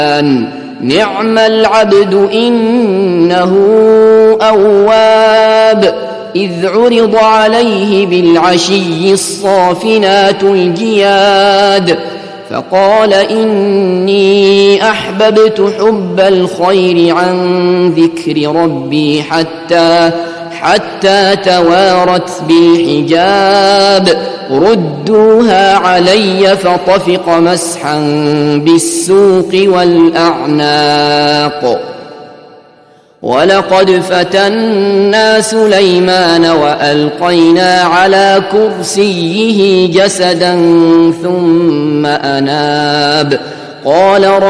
نعم العبد إنه أواب إذ عرض عليه بالعشي الصافنات الجياد فقال إني أحببت حب الخير عن ذكر ربي حتى توارت بالحجاب ردوها علي فطفق مسحا بالسوق والأعناق ولقد فتنا سليمان وألقينا على كرسيه جسدا ثم أناب قال